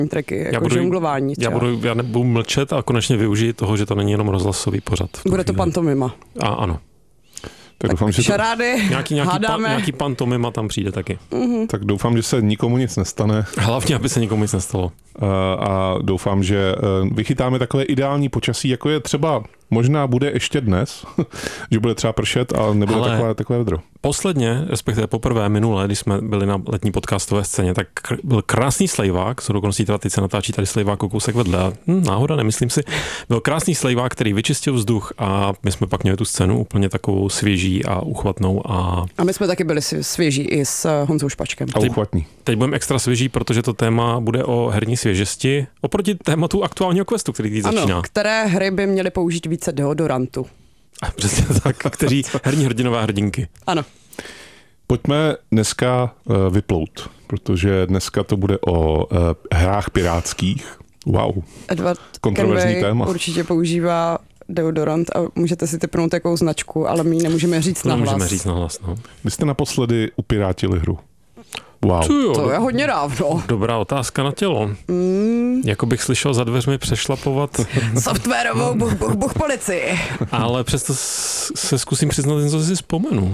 triky, jako žonglování třeba. Já nebudu mlčet a konečně využiji toho, že to není jenom rozhlasový pořad. Bude to pantomima. Ano. Tak doufám, že šarády, nějaký pantomima tam přijde taky. Tak doufám, že se nikomu nic nestane. Hlavně, aby se nikomu nic nestalo. A doufám, že vychytáme takové ideální počasí, jako je třeba, možná bude ještě dnes, že bude třeba pršet a nebude takové vedro. Posledně, respektive poprvé minule, když jsme byli na letní podcastové scéně, tak byl krásný slejvák, shodou okolností teda teď se natáčí tady slejvák o kousek vedle. Náhoda, nemyslím si. Byl krásný slejvák, který vyčistil vzduch a my jsme pak měli tu scénu úplně takovou svěží a uchvatnou. A my jsme taky byli svěží i s Honzou Špačkem. A uchvatní. Teď budeme extra svěží, protože to téma bude o herní svěžesti oproti tématu aktuálního questu, který teď začíná. Ano, které hry by měly použít více deodorantu. Přesně tak, kteří herní hrdinové a hrdinky. Ano. Pojďme dneska vyplout, protože dneska to bude o hrách pirátských. Wow. Edward kontroverzní téma. Určitě používá deodorant a můžete si typnout jakou značku, ale my ji nemůžeme říct nahlas. Nemůžeme říct nahlas, no. Vy jste naposledy upirátili hru? Wow. To je hodně dávno. Dobrá otázka na tělo. Jako bych slyšel za dveřmi přešlapovat softwarovou buch policii. Ale přesto se zkusím přiznat, něco si vzpomenu.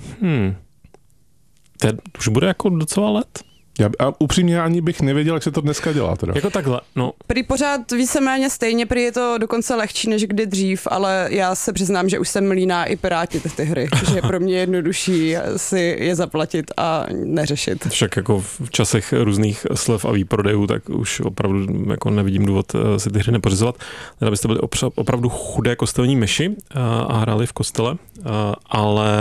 To už bude jako docela let. A upřímně ani bych nevěděl, jak se to dneska dělá. Teda. Jako takhle, no. Prý pořád víceméně stejně, prý je to dokonce lehčí než kdy dřív, ale já se přiznám, že už jsem líná i pirátit ty hry, že je pro mě jednodušší si je zaplatit a neřešit. Však jako v časech různých slev a výprodejů, tak už opravdu jako nevidím důvod si ty hry nepořizovat. Teda byste byli opravdu chudé kostelní myši a hráli v kostele, ale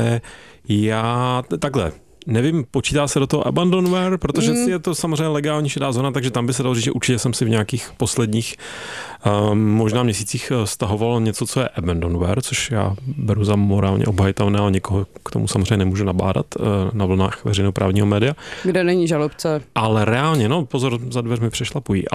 já takhle. Nevím, počítá se do toho abandonware, protože je to samozřejmě legální šedá zóna, takže tam by se dalo říct, že určitě jsem si v nějakých posledních možná měsících stahoval něco, co je abandonware, což já beru za morálně obhajitelné, ale někoho k tomu samozřejmě nemůžu nabádat na vlnách veřejnoprávního média. Kde není žalobce. Ale reálně, no pozor, za dveřmi přešlapují,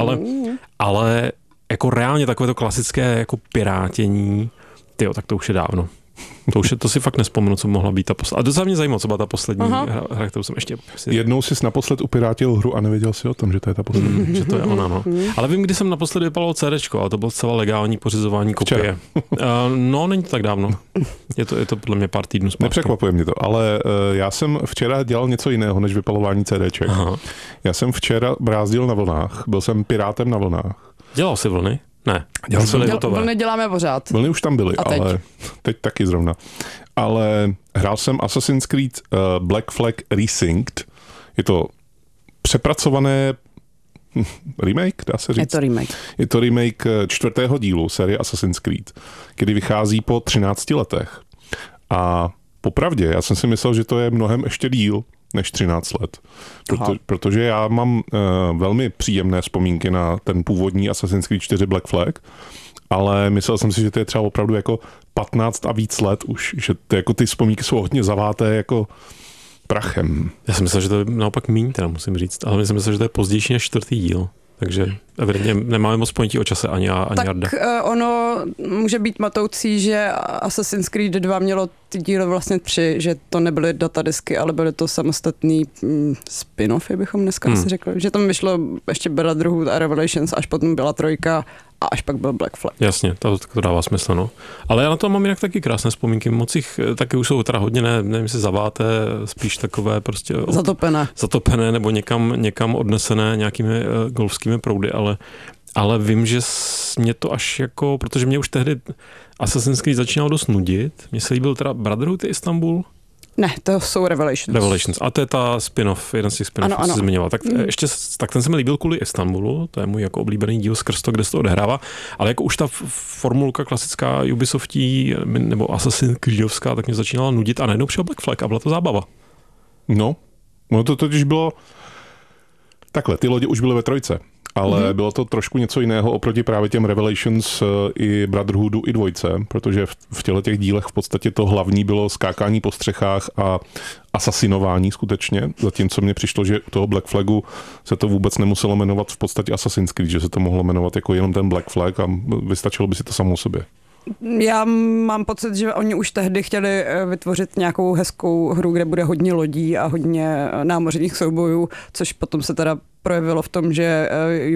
ale jako reálně takové to klasické jako pirátění, tyjo, tak to už je dávno. To si fakt nespomenu, co mohla být ta poslední. A docela mě zajímalo, co byla ta poslední hra, kterou jsem ještě... Jednou jsi naposled upirátil hru a nevěděl si o tom, že to je ta poslední. Že to je ona, no. Ale vím, kdy jsem naposledy vypaloval CDčko, ale to bylo celá legální pořizování kopie. No, není to tak dávno. Je to podle mě pár týdnů zpátky. Nepřekvapuje mě to, ale já jsem včera dělal něco jiného, než vypalování CDček. Já jsem včera brázdil na vlnách, byl jsem pirátem na vlnách. Dělal jsi vlny? Ne. Vlny děláme pořád. Vlny už tam byly, ale teď taky zrovna. Ale hrál jsem Assassin's Creed Black Flag Resynced. Je to přepracované remake, dá se říct? Je to remake 4. dílu série Assassin's Creed, který vychází po 13 letech. A popravdě, já jsem si myslel, že to je mnohem ještě díl než 13 let. Protože já mám velmi příjemné vzpomínky na ten původní Assassin's Creed 4 Black Flag, ale myslel jsem si, že to je třeba opravdu jako 15 a víc let už, že to jako ty vzpomínky jsou hodně zaváté jako prachem. Já jsem myslel, že to je naopak míň, teda musím říct, ale myslím, že to je pozdější než 4. díl. Takže evidentně nemáme moc ponětí o čase ani já, ani Jarda. Tak ono může být matoucí, že Assassin's Creed 2 mělo ty díly vlastně 3, že to nebyly datadisky, ale byly to samostatný spin-offy, bychom dneska asi řekli. Že tam vyšlo ještě Brotherhood a Revelations, až potom byla 3 a až pak byl Black Flag. Jasně, to dává smysl, no. Ale já na to mám jinak taky krásné vzpomínky. Moc jich taky už jsou teda hodně, nevím, jestli zaváté, spíš takové prostě... Zatopené nebo někam odnesené nějakými golfskými proudy, ale vím, že mě to až jako, protože mě už tehdy Assassin's Creed začínalo dost nudit. Mně se líbil teda Brotherhood Istanbul. Ne, to jsou Revelations. A to je ta spin-off, jeden z těch spin-off, co jsi zmiňoval. Tak ten se mi líbil kvůli Istanbulu, to je můj jako oblíbený díl skrz to, kde se to odehrává, ale jako už ta formulka klasická Ubisoftí nebo Assassin's Creedovská, tak mě začínala nudit a najednou přišel Black Flag a byla to zábava. No to totiž bylo takhle, ty lodě už byly ve 3, ale bylo to trošku něco jiného oproti právě těm Revelations i Brotherhoodu i 2, protože v těch dílech v podstatě to hlavní bylo skákání po střechách a asasinování skutečně, zatímco mně přišlo, že u toho Black Flagu se to vůbec nemuselo jmenovat v podstatě Assassin's Creed, že se to mohlo jmenovat jako jenom ten Black Flag a vystačilo by si to samo sobě. Já mám pocit, že oni už tehdy chtěli vytvořit nějakou hezkou hru, kde bude hodně lodí a hodně námořních soubojů, což potom se teda projevilo v tom, že